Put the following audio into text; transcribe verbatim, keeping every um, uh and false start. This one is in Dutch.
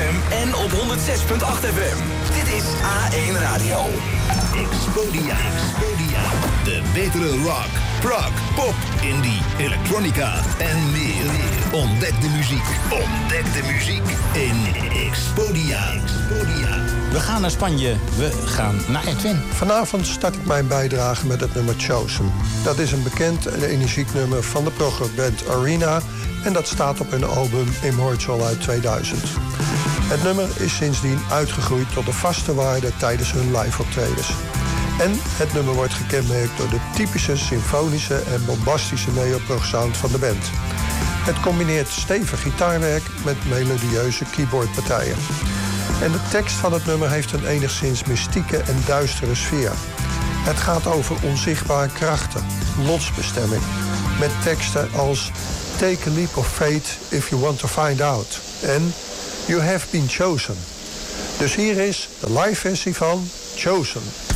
M en op honderd zes komma acht F M. Dit is A één Radio. Expodia. Expodia. De betere rock, prog, pop, indie, elektronica en meer. Ontdek de muziek. Ontdek de muziek in Expodia. Expodia. We gaan naar Spanje. We gaan naar Edwin. Vanavond start ik mijn bijdrage met het nummer Chosen. Dat is een bekend en energiek nummer van de progband Arena en dat staat op hun album Immortal uit tweeduizend. Het nummer is sindsdien uitgegroeid tot de vaste waarde tijdens hun live optredens. En het nummer wordt gekenmerkt door de typische symfonische en bombastische neoprog sound van de band. Het combineert stevig gitaarwerk met melodieuze keyboardpartijen. En de tekst van het nummer heeft een enigszins mystieke en duistere sfeer. Het gaat over onzichtbare krachten, lotsbestemming, met teksten als Take a leap of faith if you want to find out en You have been chosen. Dus hier is de live versie van Chosen.